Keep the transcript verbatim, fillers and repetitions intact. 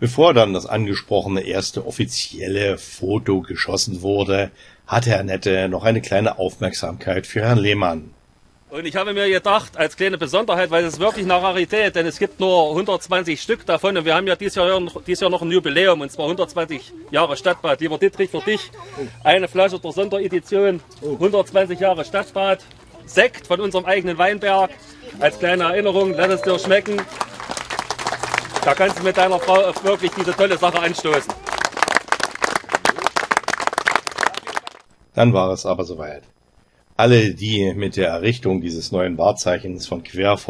Bevor dann das angesprochene erste offizielle Foto geschossen wurde, hatte Herr Nette noch eine kleine Aufmerksamkeit für Herrn Lehmann. Und ich habe mir gedacht, als kleine Besonderheit, weil es ist wirklich eine Rarität, denn es gibt nur hundertzwanzig Stück davon und wir haben ja dieses Jahr, dieses Jahr noch ein Jubiläum, und zwar hundertzwanzig Jahre Stadtbad. Lieber Dietrich, für dich eine Flasche der Sonderedition, hundertzwanzig Jahre Stadtbad, Sekt von unserem eigenen Weinberg, als kleine Erinnerung, lass es dir schmecken. Da kannst du mit deiner Frau auf wirklich diese tolle Sache anstoßen. Dann war es aber soweit. Alle, die mit der Errichtung dieses neuen Wahrzeichens von quer